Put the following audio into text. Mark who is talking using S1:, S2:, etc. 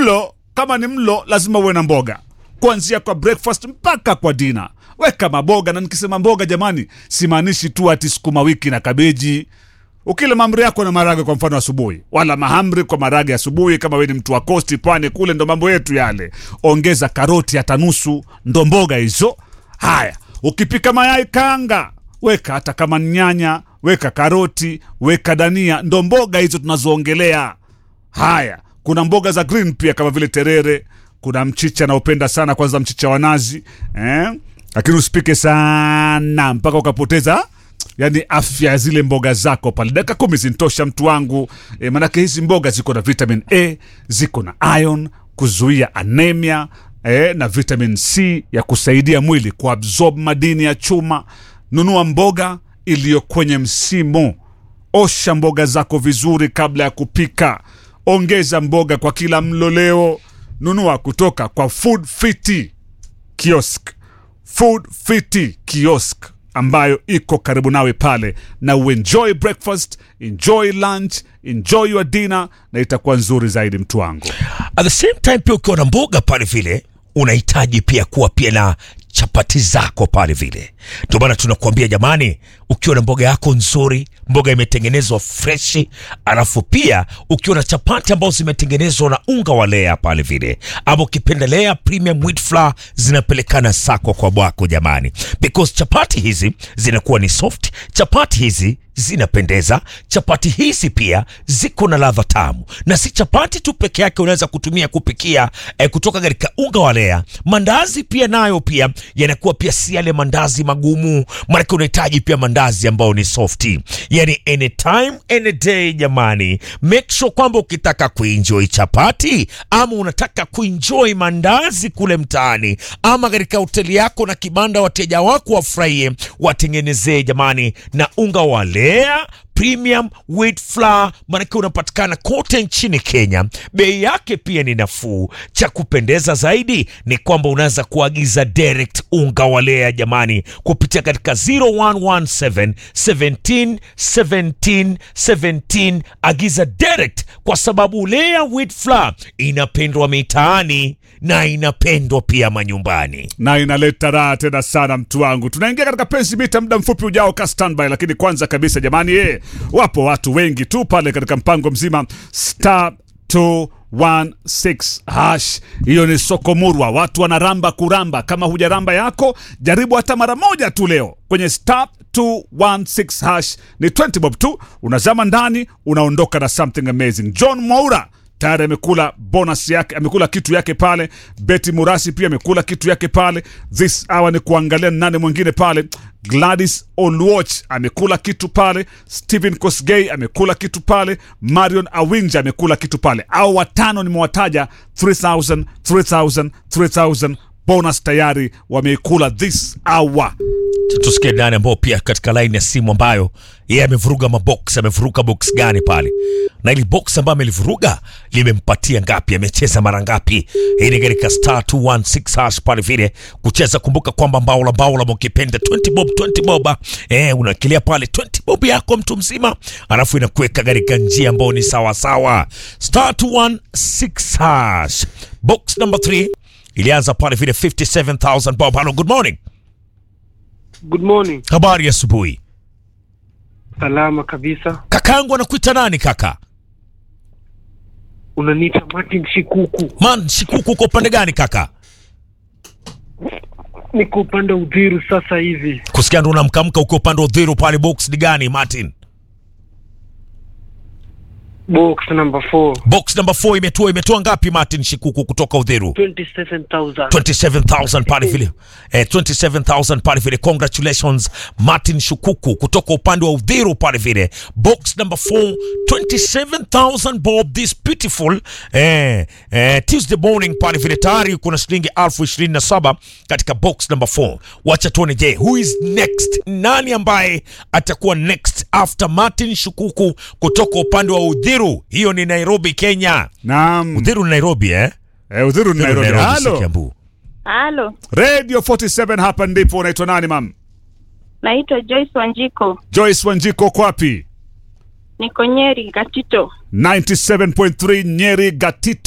S1: mlo kama ni mlo lazima uwe na mboga, kuanzia kwa breakfast mpaka kwa dinner. Weka maboga, na nikisema mboga jamani, simaanishi tu ati sukuma wiki na kabeji. Ukila mahamri yako na marage kwa mfano asubuhi, wala mahamri kwa marage asubuhi, kama wewe ni mtu wa Coast Pwani kule, ndo mambo yetu yale. Ongeza karoti hata nusu, ndo mboga hizo. Haya, ukipika mayai kanga, weka hata kama nyanya, weka karoti, weka dania, ndo mboga hizo tunazoongelea. Haya, kuna mboga za green pia kama vile terere, kuna mchicha na upenda sana, kwanza mchicha wa nazi, lakini usipike sana mpaka ukapoteza yani afya zile mboga zako pale. Dakika 10 zintosha mtu wangu. Manake hizi mboga ziko na vitamin A, ziko na iron kuzuia anemia, na vitamin C ya kusaidia mwili kuabsorb madini ya chuma. Nunua mboga iliyo kwenye msimu. Osha mboga zako vizuri kabla ya kupika. Ongeza mboga kwa kila mlo leo. Nunua kutoka kwa Food Fiti Kiosk. Food Fiti Kiosk ambayo iko karibu nawe pale, na uenjoy breakfast, enjoy lunch, enjoy your dinner, na itakuwa nzuri zaidi mtu wangu.
S2: At the same time pia ukiwa na mboga pale vile, unahitaji pia kuwa pia na chapati zako pale vile. Ndio maana tunakuambia jamani, ukiwa na mboga yako nzuri, mboga imetengenezwa fresh, alafu pia ukiwa na chapati ambazo zimetengenezwa na unga wa lea pale vile, ama ukipendelea premium wheat flour, zinapelekana sako kwa bwako jamani, because chapati hizi zinakuwa ni soft, chapati hizi zinapendeza, chapati hizi pia ziko na ladha tamu. Na si chapati tu peke yake unaweza kutumia kupikia kutoka katika unga wa lea. Mandazi pia nayo pia yanakuwa pia si yale mandazi magumu, maana unahitaji pia mandazi ambao ni softi. Yani anytime any day jamani, make sure kwamba ukitaka kuenjoy chapati ama unataka kuenjoy mandazi kule mtaani ama katika hoteli yako na kibanda, wateja wako wafurahie, watengenezee jamani na unga wa lea premium wheat flour, manake unapatikana kote nchini Kenya. Bei yake pia ni nafuu. Cha kupendeza zaidi ni kwamba unaweza kuagiza direct unga wa lea jamani kupitia katika 0117 17 17 17. Agiza direct kwa sababu lea wheat flour inapendwa mitaani na inapendwa pia manyumbani, na
S1: inaleta raha tena sana mtu wangu. Tunaingia katika pensi mita muda mfupi ujao, ka standby. Lakini kwanza kabisa jamani, wapo watu wengi tu pale katika mpango mzima star 216 hash. Hiyo ni soko murwa, watu wanaramba kuramba. Kama hujaramba yako, jaribu hata mara moja tu leo kwenye star 216 hash. Ni 20 bob tu, unazama ndani, unaondoka na something amazing. John Mwaura tayari amekula bonus yake, amekula kitu yake pale. Betty Murasi pia amekula kitu yake pale. This hour ni kuangalia nane mwingine pale. Gladys Oluoch amekula kitu pale. Stephen Kosgei amekula kitu pale. Marion Awinja amekula kitu pale. Au watano nimewataja, 3000 3000 3000 bonus tayari wameikula this hour.
S2: Tusikie nani ambao pia katika line ya simu ambayo yeye amevuruga mabox. Amevuruga box gani pale, na ili box ambayo amelivuruga limempatia ngapi, amecheza mara ngapi? Hii ni katika star 216 hash pale vile kucheza. Kumbuka kwamba baula mkipenda 20 bob 20 bob, unakilia pale 20 bob yako mtu mzima, alafu inakuweka katika njia ambayo ni sawa sawa. Star 216 hash box number 3 ilianza pale vile 57000 bob. Hello, good morning.
S3: Good morning.
S2: Habari ya asubuhi.
S3: Salama kabisa.
S2: Kakangu anakuita nani kaka?
S3: Unaniita Martin Shikuku.
S2: Man, Shikuku uko upande gani kaka?
S3: Niko upande Udhiru sasa hivi.
S2: Kusikia ndo unamkamka uko upande Udhiru pale. Box ni gani Martin?
S3: Box number 4.
S2: Box number 4 imetoa ngapi Martin Shikuku kutoka Udhiru?
S3: 27,000.
S2: 27,000 pale vile. 27,000 pale vile. Congratulations Martin Shikuku kutoka upande wa Udhiru pale vile. Box number 4, 27,000 bob this beautiful Tuesday morning pale vile. Tayari kuna shilingi 27,000 katika box number 4. Wacha tuone, je, who is next? Nani ambaye atakuwa next after Martin Shikuku kutoka upande wa Udhiru? Hiyo ni Nairobi, Kenya.
S1: Naam.
S2: Udhiru ni Nairobi
S1: Udhiru ni Nairobi.
S4: Halo.
S1: Radio 47 hapa ndipo. Unaitwa nani mam?
S4: Naitwa Joyce Wanjiko.
S1: Joyce Wanjiko, kwa wapi?
S4: Niko Nyeri, Gatito.
S1: 97.3 Nyeri, Gatito.